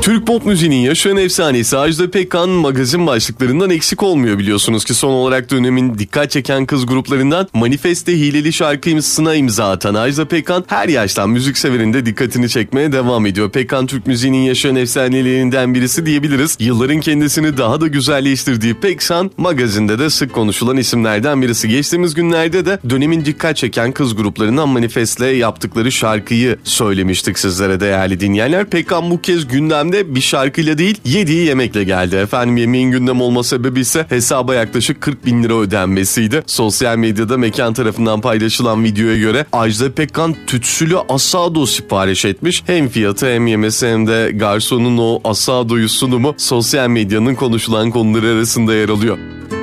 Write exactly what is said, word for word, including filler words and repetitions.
Türk pop müziğinin yaşayan efsanesi Ajda Pekkan magazin başlıklarından eksik olmuyor biliyorsunuz ki son olarak dönemin dikkat çeken kız gruplarından Manifest'te hileli şarkısına imza atan Ajda Pekkan her yaştan müzik severin de dikkatini çekmeye devam ediyor. Pekkan Türk müziğinin yaşayan efsanelerinden birisi diyebiliriz. Yılların kendisini daha da güzelleştirdiği Pekkan magazinde de sık konuşulan isimlerden birisi. Geçtiğimiz günlerde de dönemin dikkat çeken kız gruplarından Manifest'le yaptıkları şarkıyı söylemiştik sizlere değerli dinleyenler. Pekkan bu kez gündemde bir şarkıyla değil yediği yemekle geldi. Efendim yemeğin gündem olma sebebi ise hesaba yaklaşık kırk bin lira ödenmesiydi. Sosyal medyada mekan tarafından paylaşılan videoya göre Ajda Pekkan tütsülü asado sipariş etmiş. Hem fiyatı hem yemesi hem de garsonun o asadoyu sunumu sosyal medyanın konuşulan konuları arasında yer alıyor.